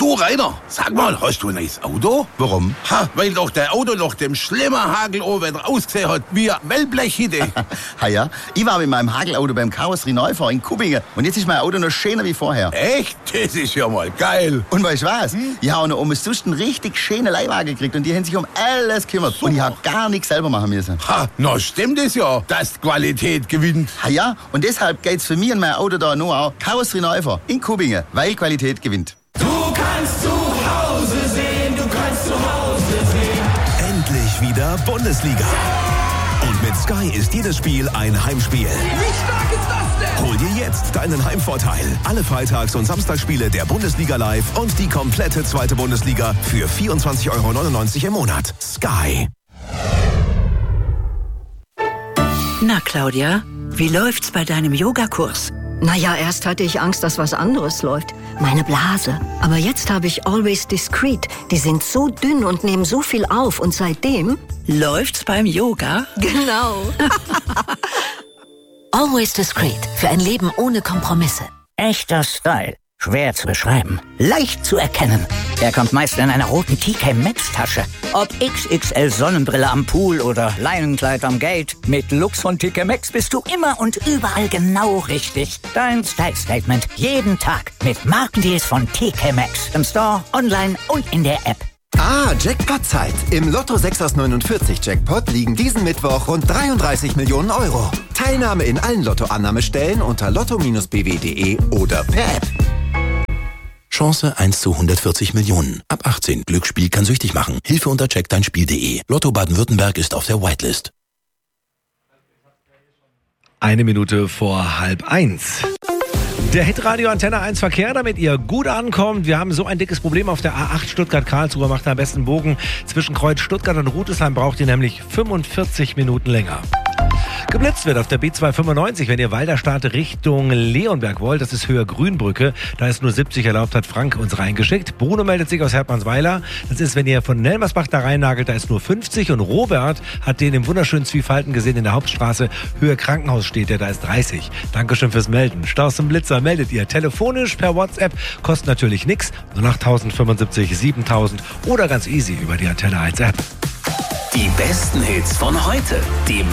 Du, Rainer, sag mal, hast du ein neues Auto? Warum? Weil doch der Auto nach dem schlimmen Hagelohrwetter ausgesehen hat wie ein Wellblechhütte. Ja, ich war mit meinem Hagelauto beim Karosserieneufahrer in Kubbingen und jetzt ist mein Auto noch schöner wie vorher. Echt? Das ist ja mal geil. Und weißt du was? Ich habe noch umsonst einen richtig schönen Leihwagen gekriegt und die haben sich um alles gekümmert. Super. Und ich habe gar nichts selber machen müssen. Na stimmt es ja, dass die Qualität gewinnt. Ja, und deshalb geht's für mich und mein Auto da nur auch Karosserieneufahrer in Kubbingen, weil Qualität gewinnt. Du kannst zu Hause sehen, du kannst zu Hause sehen. Endlich wieder Bundesliga. Und mit Sky ist jedes Spiel ein Heimspiel. Wie stark ist das denn? Hol dir jetzt deinen Heimvorteil. Alle Freitags- und Samstagsspiele der Bundesliga live und die komplette zweite Bundesliga für 24,99 € im Monat. Sky. Na, Claudia, wie läuft's bei deinem Yogakurs? Naja, erst hatte ich Angst, dass was anderes läuft. Meine Blase. Aber jetzt habe ich Always Discreet. Die sind so dünn und nehmen so viel auf. Und seitdem... Läuft's beim Yoga? Genau. Always Discreet. Für ein Leben ohne Kompromisse. Echter Style. Schwer zu beschreiben. Leicht zu erkennen. Er kommt meist in einer roten TK Maxx Tasche. Ob XXL Sonnenbrille am Pool oder Leinenkleid am Gate. Mit Lux von TK Maxx bist du immer und überall genau richtig. Dein Style Statement. Jeden Tag. Mit Markendeals von TK Maxx. Im Store, online und in der App. Jackpot-Zeit. Im Lotto 6 aus 49 Jackpot liegen diesen Mittwoch rund 33 Millionen €. Teilnahme in allen Lottoannahmestellen unter lotto-bw.de oder per App. Chance 1 zu 140 Millionen. Ab 18. Glücksspiel kann süchtig machen. Hilfe unter checkdeinspiel.de. Lotto Baden-Württemberg ist auf der Whitelist. 1 Minute vor 12:30. Der Hitradio Antenne 1 Verkehr, damit ihr gut ankommt. Wir haben so ein dickes Problem auf der A8 Stuttgart-Karlsruhe. Macht am besten Bogen. Zwischen Kreuz Stuttgart und Rudesheim braucht ihr nämlich 45 Minuten länger. Geblitzt wird auf der B295, wenn ihr Walderstadt Richtung Leonberg wollt. Das ist Höhe Grünbrücke. Da ist nur 70 erlaubt, hat Frank uns reingeschickt. Bruno meldet sich aus Hertmannsweiler. Das ist, wenn ihr von Nelmersbach da reinnagelt, da ist nur 50. Und Robert hat den im wunderschönen Zwiefalten gesehen in der Hauptstraße. Höhe Krankenhaus steht der, da ist 30. Dankeschön fürs Melden. Staus zum Blitzer meldet ihr telefonisch per WhatsApp. Kostet natürlich nichts. Nur nach 1075, 7000 oder ganz easy über die Antenne 1 App. Die besten Hits von heute. Die